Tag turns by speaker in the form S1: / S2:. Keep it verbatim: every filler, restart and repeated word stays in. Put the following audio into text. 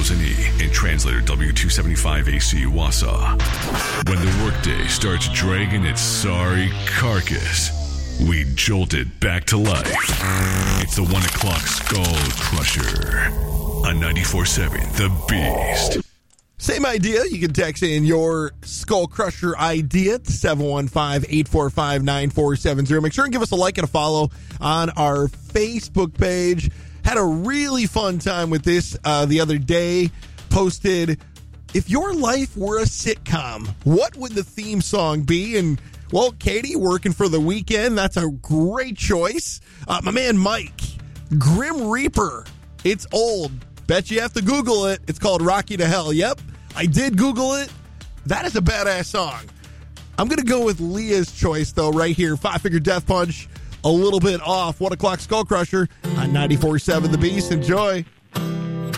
S1: thousand E and translator W two seventy-five A C Wausau. When the workday starts dragging its sorry carcass, we jolt it back to life. It's the one o'clock Skull Crusher on ninety-four point seven The Beast.
S2: Same idea. You can text in your Skull Crusher idea to seven one five, eight four five, nine four seven zero. Make sure and give us a like and a follow on our Facebook page. Had a really fun time with this uh, the other day. Posted, if your life were a sitcom, what would the theme song be? And, well, Katie, working for the weekend, that's a great choice. Uh, my man Mike, Grim Reaper. It's old. Bet you have to Google it. It's called Rocky to Hell. Yep, I did Google it. That is a badass song. I'm going to go with Leah's choice, though, right here. Five Finger Death Punch, a little bit off. One o'clock Skull Crusher on ninety-four point seven The Beast. Enjoy.